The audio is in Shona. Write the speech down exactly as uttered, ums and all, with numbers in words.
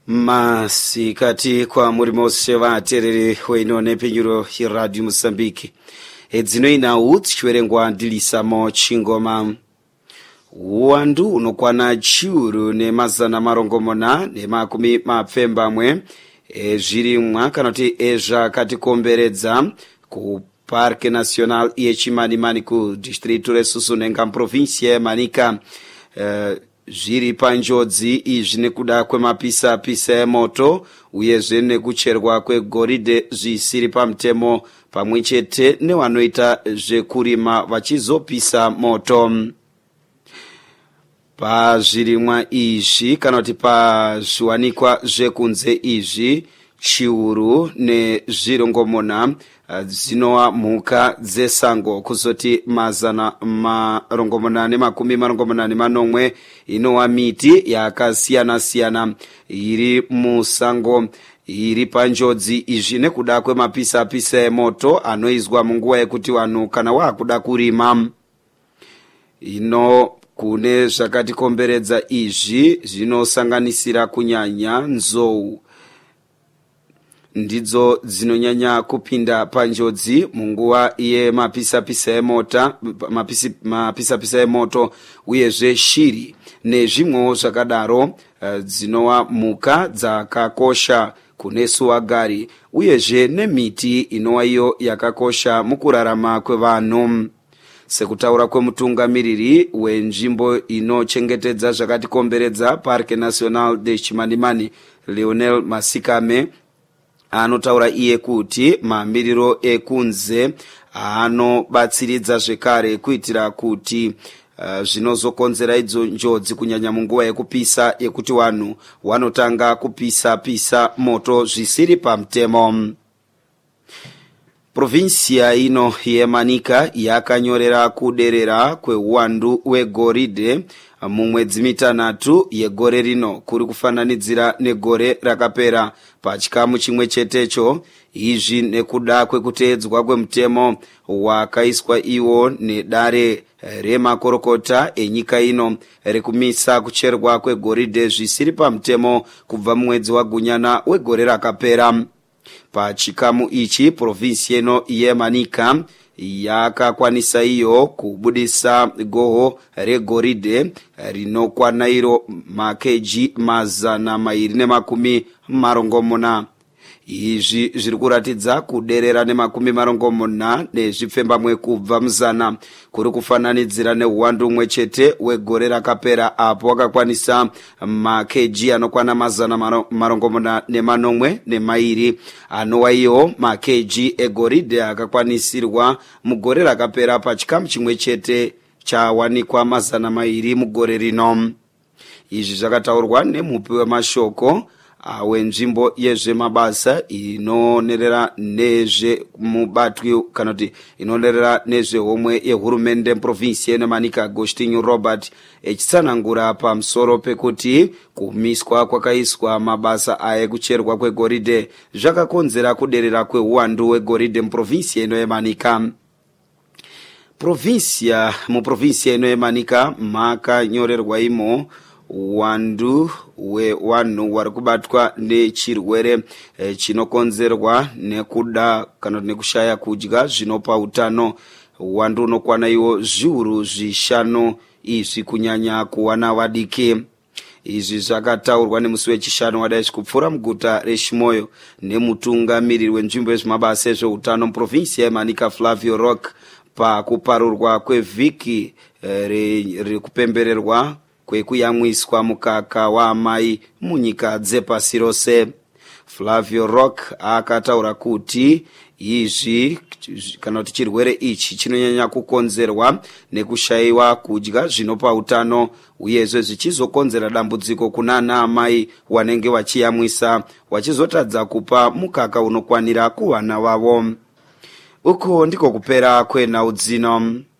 Masikati kwa muri mose vaterere weinone penyuro Radio Mozambique. Edzino ina utsi chwerengwa ndilisamo chingoma. Wandu unokwana chiuru ne mazana marongomona ne makumi mapfemba mwe e zviri mwakanoti ezva katikomberedza ku Parque Nacional Iechimani-Mani ku distrito resusunenga provincia Manica. E, zviri panjodzi izvi nekuda kwemapisa pisa emoto uyezve nekucherwa kwegoridhe zvisiri pamutemo pamwechete nevanoita zvekurima vachizopisa moto. Pazvirimwa izvi kana kuti pazviwanikwa zvekunze izvi chiuru nezvirongomona dzinowa mhuka dzesango kuzoti mazana marongomona nemakumi marongomona nemanomwe inowa miti yakasiyana siyana iri musango iri panjodzi izvi nekuda kwemapisa pisa emoto anoizwa munguva yekuti vanhu kana waakuda kurima. Ino kune zvakatikomberedza izvi zvinosanganisira kunyanya nzou ndidzo dzinonyanya kupinda panjodzi munguva yemapisa pisa emota mapisi mapisa pisa emoto uyezve shiri nezvimwewo zvakadaro dzinowa mhuka dzakakosha kunesu vagari uyezve nemiti inowa iyo yakakosha mukurarama kwevanhu. Sekutaura kwemutungamiriri wenzvimbo inochengetedza zvakatikomberedza Parque Nacional de Iechimani-Mani Leonel Masikame anotaura iye kuti mamiriro ekunze anobatsiridza zvekare kuitira kuti uh, zvinozokonzera idzo njodzi kunyanya munguva yekupisa yekuti vanhu vanotanga kupisa pisa moto zvisiri pamutemo. Provincia ino yeManica yakanyorera kuderera kweuwandu hwegoridhe mumwedzi mitanhatu yegore rino kuri kufananidzira negore rakapera pachikamu chimwe chetecho. Izvi nekuda kwekuteedzwa kwemutemo wakaiswa iwo nedare remakorokota enyika ino rekumisa kucherwa kwegoridhe zvisiri pamutemo kubva mumwedzi waGunyana wegore rakapera. Pachikamu ichi provinsia ino yeManica yakakwanisa iyo kubudisa goho regoridhe rinokwana iro makeji mazana mairi nemakumi marongomona. Izvi zviri kuratidza kuderera nemakumi marongomona nezvipfembamwe kubva muzana kuri kufananidzira neuwandu umwe chete wegore rakapera apo wakakwanisa makeji anokwana mazana marongomona nemanomwe nemairi anowa iyo makeji egoridhe akakwanisirwa mugore rakapera pachikamu chimwe chete chawanikwa mazana mairi mugore rino. Izvi zvakataurwa nemupi wemashoko wenzvimbo yezvemabasa inonerera nezve mubatwi kana kuti inonerera nezve homwe yehurumende provinsia yeManica Agostinho Robert echitsanangura pamusoro pekuti kumiswa kwakaiswa mabasa aya kucherwa kwegoridhe zvakakonzera kuderera kweuwandu hwegoridhe muprovinsia ino yeManica. Provinsia muprovinsia ino yeManica makanyorerwa imo wandu wewanhu wari kubatwa nechirwere e, chinokonzerwa nekuda kana nekushaya kudya zvinopa utano. Wandu unokwana iwo zviuru zvishanu izvi kunyanya kuwana vadiki. Izvi zvakataurwa nemusi wechishanu wadai kupfura muguta reShimoyo nemutungamiriri wenzvimbo yezvemabasa ezveutano muprovinsia yeManica Flavio Roque pakuparurwa kwevhiki e, rekupembererwa kwekuyamwiswa mukaka waamai munyika dzepasi rose. Flavio Roque akataura kuti izvi kana kuti chirwere ichi chinonyanya kukonzerwa nekushayiwa kudya zvinopa utano uyezve zvichizokonzera dambudziko kunana amai wanenge vachiyamwisa wachizotadza kupa mukaka unokwanira kuvana vavo. Uko ndiko kupera kwenhau dzino.